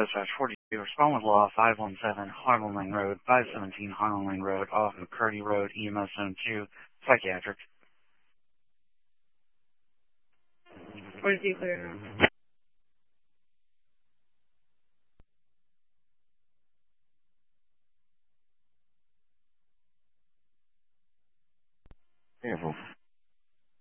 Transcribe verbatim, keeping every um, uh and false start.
Dispatch forty-two, respond with law five one seven, Harlan Lane Road, five seventeen Harlan Lane Road, off McCurdy Road, E M S Zone two, Psychiatric. forty-two, clear. Careful.